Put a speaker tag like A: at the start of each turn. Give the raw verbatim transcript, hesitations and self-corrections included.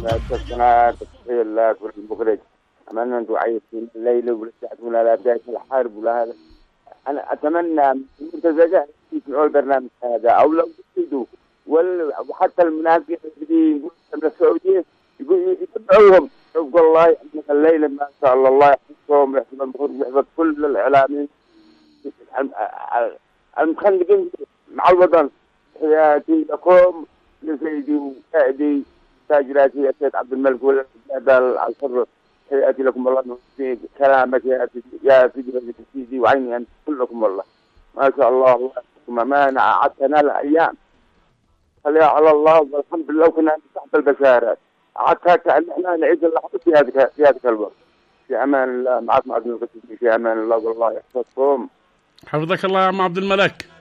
A: السنة تحية الله كل المخرج. أتمنى أنتم عايشين الليل ورجعتوا لا بداية الحرب ولا هذا. أنا أتمنى من المنتزجة يسمعوا البرنامج هذا أو لو يريدوا وحتى المنافقين اللي يقولون من السعودية يقول يتبعوهم. والله أن الليل ما شاء الله الله يحفظهم ويحفظ المخرج ويحفظ كل الإعلاميين المخلقين مع الوطن. حياتي لكم لسيدي وسائدي تاجراتي يا سيد عبد الملك والجبل الحر. حياتي لكم والله في كلامك يا سيدي يا سيدي سيدي وعيني أنت كلكم والله ما شاء الله. الله ما عدتنا الأيام خليها على الله والحمد لله. وكنا تحت البشارات عدتها كأن احنا نعيش اللحظة في هذا في هذا الوقت. في أمان الله معكم عبد الملك. في أمان الله والله يحفظكم.
B: حفظك الله يا عم عبد الملك.